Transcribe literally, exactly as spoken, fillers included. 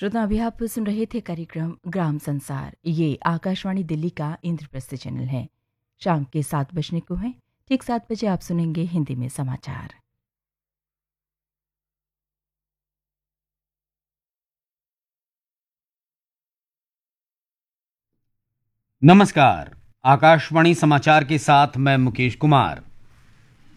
श्रोता, अभी आप सुन रहे थे कार्यक्रम ग्राम संसार। ये आकाशवाणी दिल्ली का इंद्रप्रस्थ चैनल है। शाम के सात बजने को है। ठीक सात बजे आप सुनेंगे हिंदी में समाचार। नमस्कार। आकाशवाणी समाचार के साथ मैं मुकेश कुमार।